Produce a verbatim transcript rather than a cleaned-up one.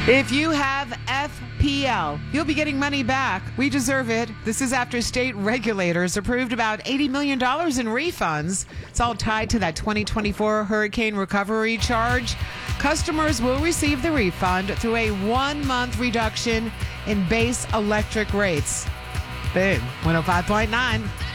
If you have F P L, you'll be getting money back. We deserve it. This is after state regulators approved about eighty million dollars in refunds. It's all tied to that twenty twenty-four hurricane recovery charge. Customers will receive the refund through a one-month reduction in base electric rates. Boom. one oh five point nine.